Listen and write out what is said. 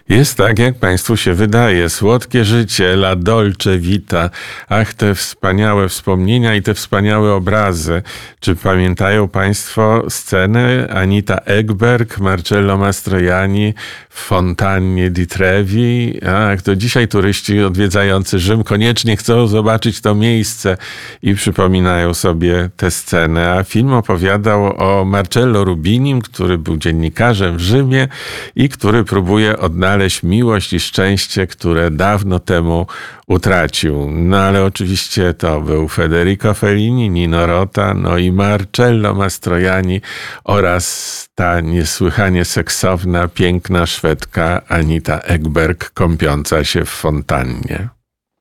Jest tak, jak Państwu się wydaje. Słodkie życie, la dolce vita. Ach, te wspaniałe wspomnienia i te wspaniałe obrazy. Czy pamiętają Państwo scenę Anita Ekberg, Marcello Mastroianni w fontannie di Trevi? Ach, to dzisiaj turyści odwiedzający Rzym koniecznie chcą zobaczyć to miejsce i przypominają sobie tę scenę. A film opowiadał o Marcello Rubinim, który był dziennikarzem w Rzymie i który próbuje odnaleźć miłość i szczęście, które dawno temu utracił. No ale oczywiście to był Federico Fellini, Nino Rota, no i Marcello Mastroianni oraz ta niesłychanie seksowna, piękna Szwedka Anita Ekberg kąpiąca się w fontannie.